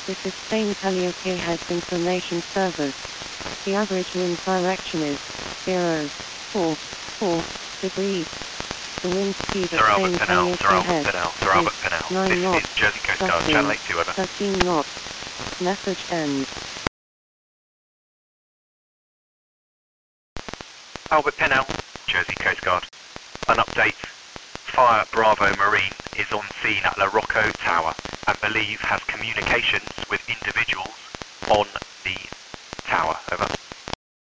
This is Spain Calliope Heads Information Service. The average wind direction is 0.44 degrees. The wind speed at Spain Calliope Heads is 9 knots. This is Jersey Coast Guard, Channel 82, over. 13 knots. Message ends. Albert Pennell, Jersey Coast Guard. An update. Fire Bravo Marine is on scene at La Rocco Tower and believe has communications with individuals on the tower. Over.